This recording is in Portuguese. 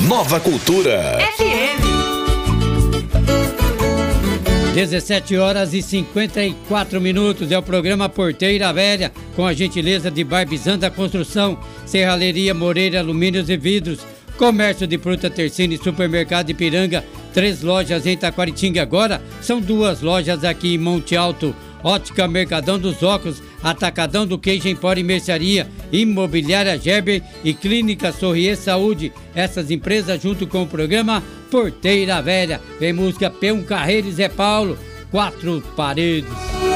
Nova Cultura FM. 17h54 é o programa Porteira Velha, com a gentileza de Barbizanda Construção, Serralheria Moreira Alumínios e Vidros, Comércio de Fruta Tercine, Supermercado Ipiranga, 3 lojas em Taquaritinga. Agora são 2 lojas aqui em Monte Alto. Ótica Mercadão dos Óculos, Atacadão do Queijo Empório e Mercearia, Imobiliária Gerber e Clínica Sorrier Saúde. Essas empresas junto com o programa Porteira Velha. Vem música P1 Carreiro e Zé Paulo, 4 Paredes.